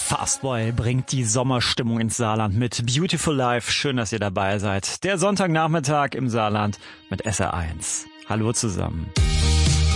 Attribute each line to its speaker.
Speaker 1: Fastboy bringt die Sommerstimmung ins Saarland mit Beautiful Life. Schön, dass ihr dabei seid. Der Sonntagnachmittag im Saarland mit SR1. Hallo zusammen.